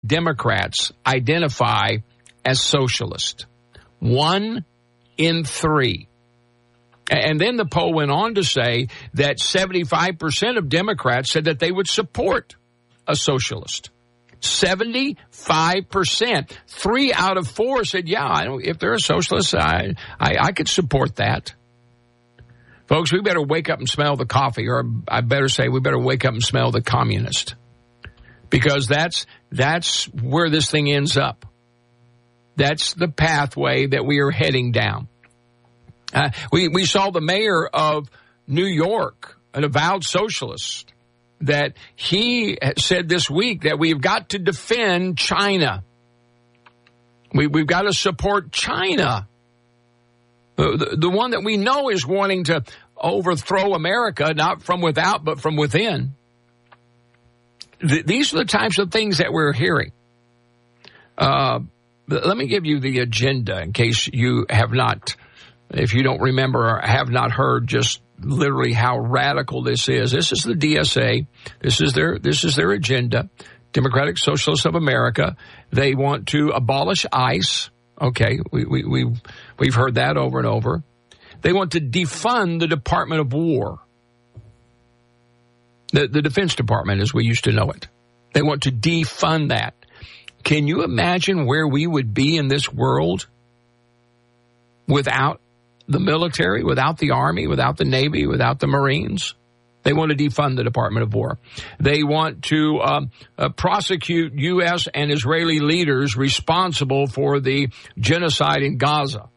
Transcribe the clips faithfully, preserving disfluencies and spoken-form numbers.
Democrats identify as socialist. One in three. And then the poll went on to say that seventy-five percent of Democrats said that they would support a socialist. seventy-five percent. Three out of four said, yeah, I don't, if they're a socialist, I, I, I could support that. Folks, we better wake up and smell the coffee, or I better say we better wake up and smell the communist. Because that's, that's where this thing ends up. That's the pathway that we are heading down. Uh, we, we saw the mayor of New York, an avowed socialist, that he said this week that we've got to defend China. We, we've got to support China. The, the, the one that we know is wanting to overthrow America, not from without, but from within. Th- these are the types of things that we're hearing. Uh, let me give you the agenda in case you have not, if you don't remember or have not heard just literally how radical this is. This is the D S A. This is their, this is their agenda. Democratic Socialists of America. They want to abolish ICE. Okay, we, we, we've, we've heard that over and over. They want to defund the Department of War. The, the Defense Department as we used to know it. They want to defund that. Can you imagine where we would be in this world without the military, without the Army, without the Navy, without the Marines? They want to defund the Department of War. They want to um, uh, prosecute U S and Israeli leaders responsible for the genocide in Gaza.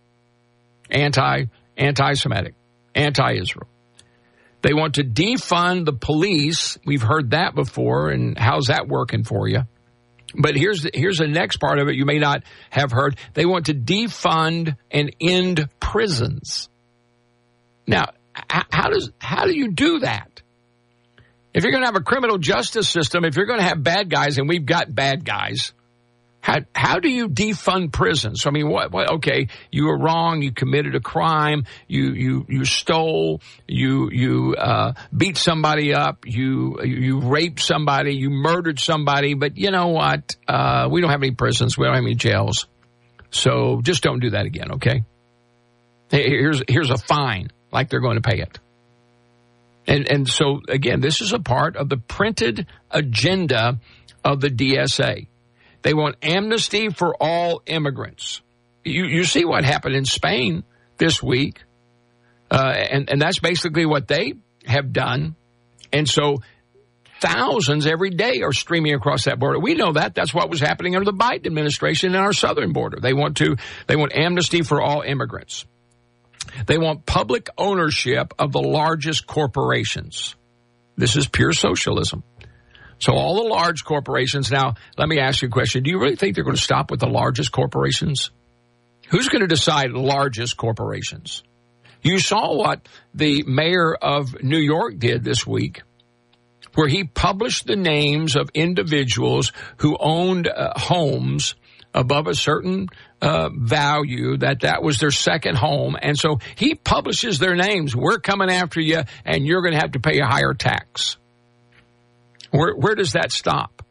Anti, anti-Semitic, anti-Israel. They want to defund the police. We've heard that before, and how's that working for you? But here's the, here's the next part of it you may not have heard. They want to defund and end prisons. Now, how does how do you do that? If you're going to have a criminal justice system, if you're going to have bad guys, and we've got bad guys, how how do you defund prisons? I mean, what, what? Okay, you were wrong. You committed a crime. You you you stole. You you uh, beat somebody up. You you raped somebody. You murdered somebody. But you know what? Uh, we don't have any prisons. We don't have any jails. So just don't do that again. Okay. Hey, here's here's a fine, like they're going to pay it. And and so again, this is a part of the printed agenda of the D S A. They want amnesty for all immigrants. You you see what happened in Spain this week, uh, and, and that's basically what they have done. And so thousands every day are streaming across that border. We know that. That's what was happening under the Biden administration in our southern border. They want to they want amnesty for all immigrants. They want public ownership of the largest corporations. This is pure socialism. So all the large corporations. Now, let me ask you a question. Do you really think they're going to stop with the largest corporations? Who's going to decide largest corporations? You saw what the mayor of New York did this week, where he published the names of individuals who owned uh, homes above a certain uh, value, that that was their second home. And so he publishes their names. We're coming after you, and you're going to have to pay a higher tax. Where, where does that stop?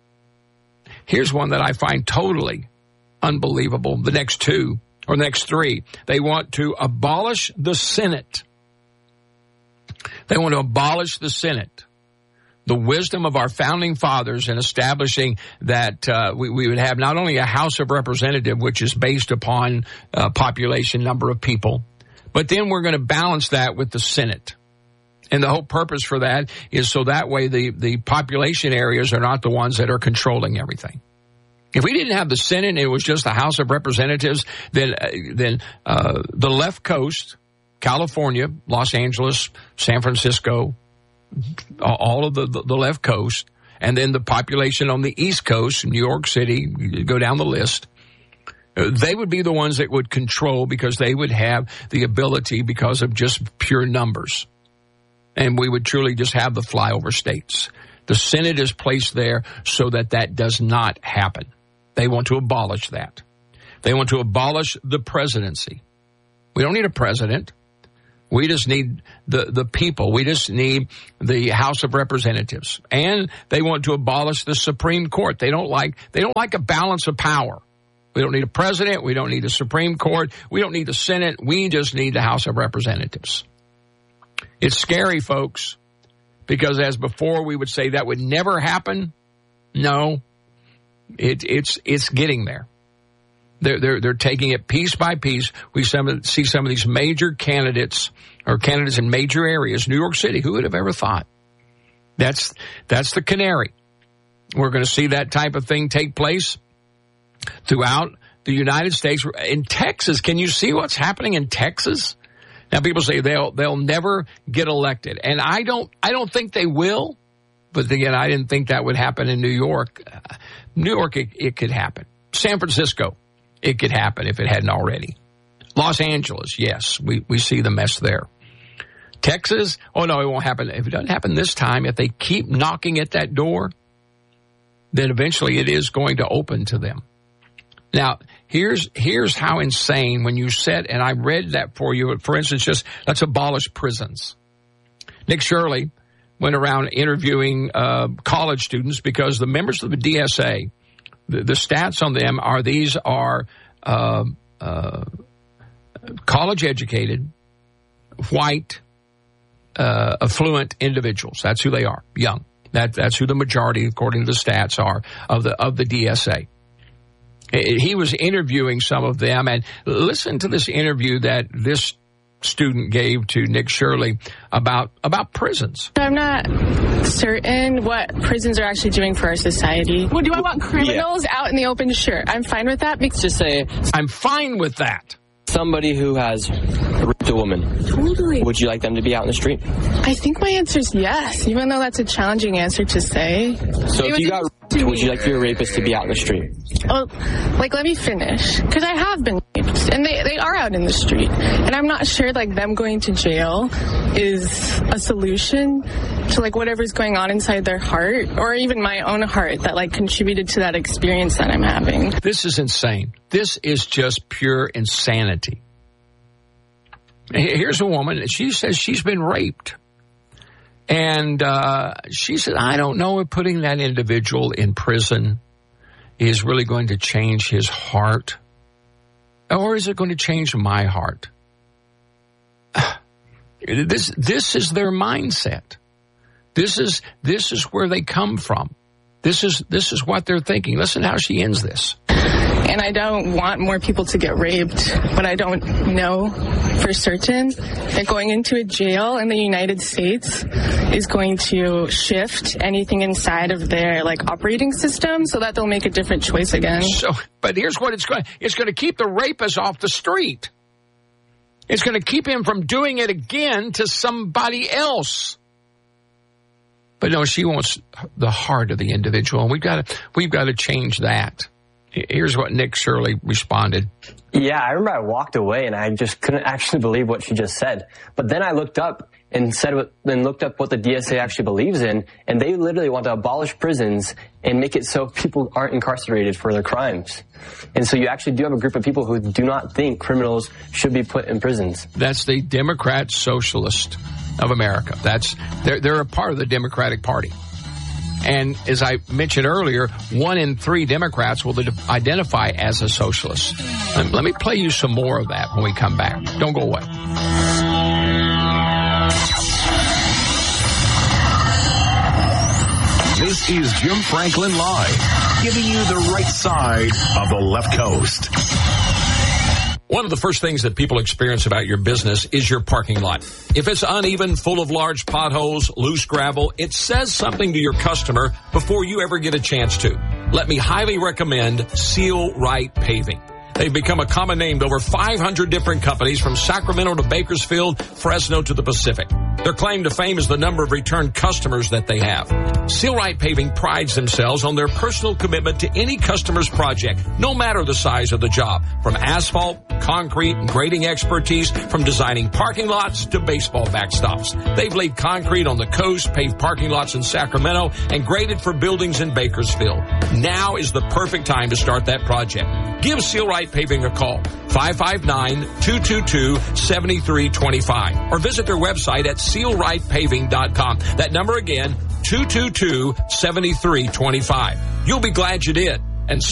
Here's one that I find totally unbelievable. The next two, or the next three. They want to abolish the Senate. They want to abolish the Senate. The wisdom of our founding fathers in establishing that uh, we, we would have not only a House of Representatives, which is based upon uh, population, number of people, but then we're going to balance that with the Senate. And the whole purpose for that is so that way the, the population areas are not the ones that are controlling everything. If we didn't have the Senate and it was just the House of Representatives, then uh, then uh, the left coast, California, Los Angeles, San Francisco, all of the, the, the left coast, and then the population on the East Coast, New York City, go down the list, they would be the ones that would control because they would have the ability because of just pure numbers. And we would truly just have the flyover states. The Senate is placed there so that that does not happen. They want to abolish that. They want to abolish the presidency. We don't need a president. We just need the, the people. We just need the House of Representatives. And they want to abolish the Supreme Court. They don't like, they don't like a balance of power. We don't need a president. We don't need a Supreme Court. We don't need the Senate. We just need the House of Representatives. It's scary, folks, because as before we would say that would never happen. No, it, it's, it's getting there. They're, they're, they're taking it piece by piece. We see some of these major candidates or candidates in major areas. New York City, who would have ever thought? That's, that's the canary. We're going to see that type of thing take place throughout the United States. In Texas, can you see what's happening in Texas? Now, people say they'll, they'll never get elected. And I don't, I don't think they will. But again, I didn't think that would happen in New York. Uh, New York, it, it could happen. San Francisco. It could happen if it hadn't already. Los Angeles, yes, we, we see the mess there. Texas, oh no, it won't happen. If it doesn't happen this time, if they keep knocking at that door, then eventually it is going to open to them. Now, here's here's how insane when you said, and I read that for you, for instance, just let's abolish prisons. Nick Shirley went around interviewing uh, college students because the members of the D S A, The, the stats on them are these are uh, uh, college-educated, white, uh, affluent individuals. That's who they are, young. That, that's who the majority, according to the stats, are of the of the D S A. He was interviewing some of them, and listen to this interview that this student gave to Nick Shirley about about prisons. I'm not certain what prisons are actually doing for our society. Well, do I want criminals yeah. out in the open? Sure, I'm fine with that. Because just say I'm fine with that. Somebody who has raped a woman. Totally. Would you like them to be out in the street? I think my answer is yes, even though that's a challenging answer to say. So if you got raped, would you like your rapist to be out in the street? Oh, like, let me finish. Because I have been raped, and they, they are out in the street. And I'm not sure, like, them going to jail is a solution to, like, whatever's going on inside their heart, or even my own heart that, like, contributed to that experience that I'm having. This is insane. This is just pure insanity. Here's a woman, she says she's been raped. And uh, she said, I don't know if putting that individual in prison is really going to change his heart. Or is it going to change my heart? This this is their mindset. This is this is where they come from. This is this is what they're thinking. Listen how she ends this. And I don't want more people to get raped, but I don't know for certain that going into a jail in the United States is going to shift anything inside of their, like, operating system so that they'll make a different choice again. So, but here's what it's going to, it's going to keep the rapist off the street. It's going to keep him from doing it again to somebody else. But no, she wants the heart of the individual, and we've got to, we've got to change that. Here's what Nick Shirley responded. Yeah, I remember I walked away and I just couldn't actually believe what she just said. But then I looked up and said what, and looked up what the D S A actually believes in, and they literally want to abolish prisons and make it so people aren't incarcerated for their crimes. And so you actually do have a group of people who do not think criminals should be put in prisons. That's the Democrat Socialist of America. That's they're they're a part of the Democratic Party. And as I mentioned earlier, one in three Democrats will identify as a socialist. And let me play you some more of that when we come back. Don't go away. This is Jim Franklin Live, giving you the right side of the left coast. One of the first things that people experience about your business is your parking lot. If it's uneven, full of large potholes, loose gravel, it says something to your customer before you ever get a chance to. Let me highly recommend Seal Right Paving. They've become a common name to over five hundred different companies from Sacramento to Bakersfield, Fresno to the Pacific. Their claim to fame is the number of return customers that they have. Seal-Rite Paving prides themselves on their personal commitment to any customer's project, no matter the size of the job. From asphalt, concrete, and grading expertise, from designing parking lots to baseball backstops. They've laid concrete on the coast, paved parking lots in Sacramento, and graded for buildings in Bakersfield. Now is the perfect time to start that project. Give Seal-Rite Paving a call, five five nine, two two two, seven three two five, or visit their website at seal rite paving dot com. That number again, two two two, seven three two five. You'll be glad you did.